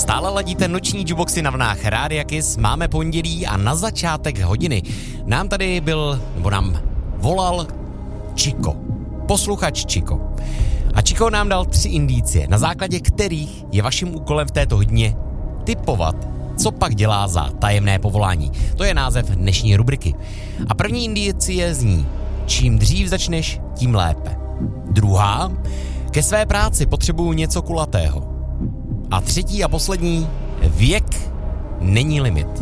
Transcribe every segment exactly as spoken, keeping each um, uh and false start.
Stále ladíte noční jukeboxy na vlnách Rádia Kiss, máme pondělí a na začátek hodiny nám tady byl, nebo nám volal Čiko, posluchač Čiko. A Čiko nám dal tři indicie, na základě kterých je vaším úkolem v této hodině tipovat, co pak dělá za tajemné povolání. To je název dnešní rubriky. A první indicie zní, čím dřív začneš, tím lépe. Druhá, ke své práci potřebuju něco kulatého. A třetí a poslední, věk není limit.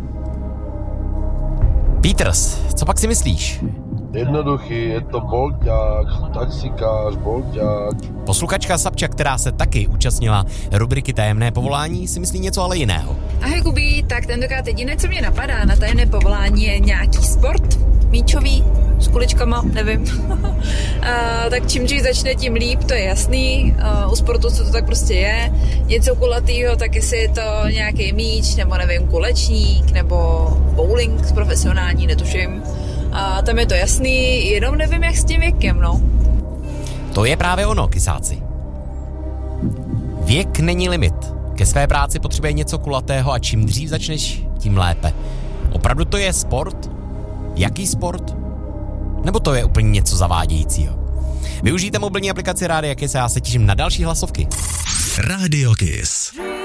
Peters, co pak si myslíš? Jednoduchý, je to bolťák, taxikář, bolťák. Posluchačka Sapča, která se taky účastnila rubriky Tajemné povolání, si myslí něco ale jiného. Ahoj Kubí, tak tentokrát jediné, co mě napadá na tajemné povolání, je nějaký sport, míčový, s kuličkama, nevím. a, tak čím dřív začne, tím líp, to je jasný. A, u sportu co to tak prostě je. Něco kulatýho, tak jestli je to nějaký míč, nebo nevím, kulečník, nebo bowling profesionální, netuším. A tam je to jasný, jenom nevím, jak s tím věkem, no. To je právě ono, kysáci. Věk není limit. Ke své práci potřebuje něco kulatého a čím dřív začneš, tím lépe. Opravdu to je sport? Jaký sport? Nebo to je úplně něco zavádějícího? Využijte mobilní aplikaci Rádia Kiss a já se těším na další hlasovky. Rádio Kiss.